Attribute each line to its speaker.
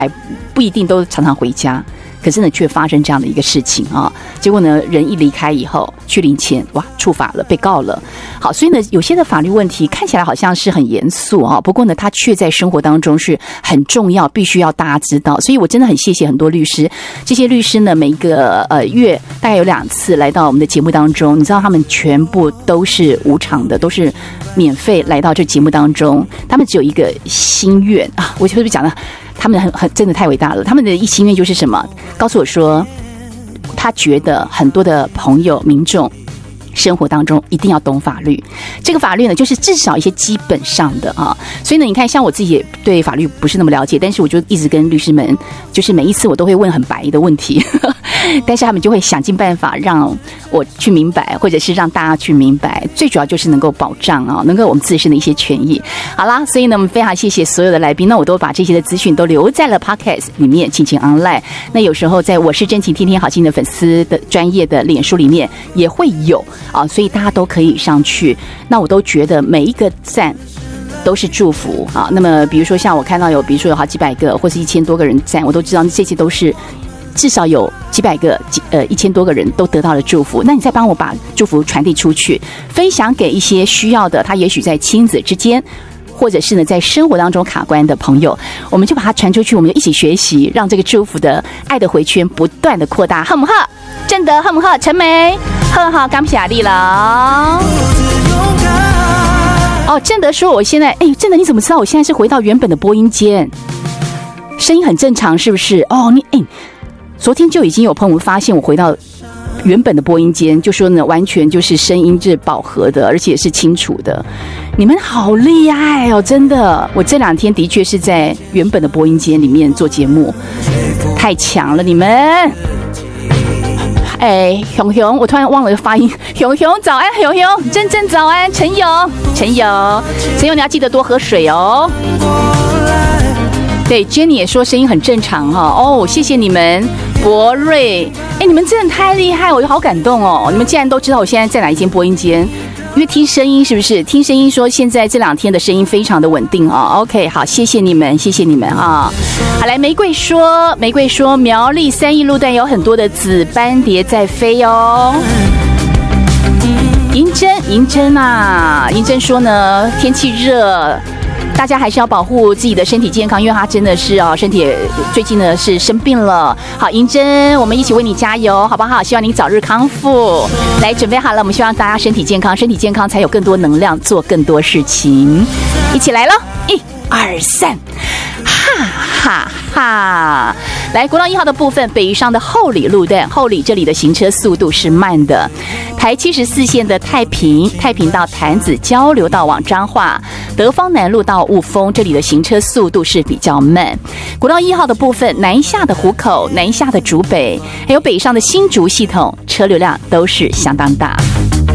Speaker 1: 不一定都常常回家。可是呢，却发生这样的一个事情啊！结果呢，人一离开以后去领钱，哇，触法了，被告了。好，所以呢，有些的法律问题看起来好像是很严肃啊，不过呢，它却在生活当中是很重要，必须要大家知道。所以我真的很谢谢很多律师，这些律师呢，每一个月大概有2次来到我们的节目当中，你知道他们全部都是无偿的，都是免费来到这节目当中，他们只有一个心愿啊！我是不是讲的？他们真的太伟大了。他们的心愿就是什么？告诉我说，他觉得很多的朋友、民众生活当中一定要懂法律。这个法律呢，就是至少一些基本上的啊。所以呢，你看，像我自己也对法律不是那么了解，但是我就一直跟律师们，就是每一次我都会问很白的问题。但是他们就会想尽办法让我去明白，或者是让大家去明白，最主要就是能够保障啊，能够我们自身的一些权益。好啦，所以呢，我们非常谢谢所有的来宾，那我都把这些的资讯都留在了 Podcast 里面，请 online。那有时候在我是真情天天好心的粉丝的专业的脸书里面也会有啊，所以大家都可以上去。那我都觉得每一个赞都是祝福啊。那么比如说像我看到比如说有好几百个或是1000多个人赞，我都知道这些都是至少有几百个1000多个人都得到了祝福。那你再帮我把祝福传递出去，分享给一些需要的，他也许在亲子之间，或者是呢在生活当中卡关的朋友，我们就把它传出去，我们就一起学习，让这个祝福的爱的回圈不断的扩大。哼不哼？正德哼不哼？陈梅哼好，感谢你了。哦，正德说我现在，正德你怎么知道我现在是回到原本的播音间？声音很正常是不是？哦，昨天就已经有朋友发现我回到原本的播音间，就说呢，完全就是声音是饱和的，而且是清楚的。你们好厉害哦，真的！我这2天的确是在原本的播音间里面做节目，太强了你们！熊熊，我突然忘了发音。熊熊早安，熊熊，真正早安，陈勇，你要记得多喝水哦。对 ，Jenny 也说声音很正常哈。哦，谢谢你们，博瑞，你们真的太厉害，我好感动哦。你们竟然都知道我现在在哪一间播音间，因为听声音是不是？听声音说现在这2天的声音非常的稳定哦。OK， 好，谢谢你们啊。好，来，玫瑰说，苗栗3义路段有很多的紫斑蝶在飞哦。银针啊，银针说呢，天气热。大家还是要保护自己的身体健康，因为他真的是身体最近呢是生病了。好，银针，我们一起为你加油，好不好？希望你早日康复。来，准备好了，我们希望大家身体健康才有更多能量做更多事情。一起来了，1、2、3，哈哈哈！来，国道1号的部分，北上的后里路段，后里这里的行车速度是慢的。台74线的太平到潭子交流道往彰化，德芳南路到雾峰，这里的行车速度是比较慢。国道1号的部分，南下的湖口、南下的竹北，还有北上的新竹系统，车流量都是相当大。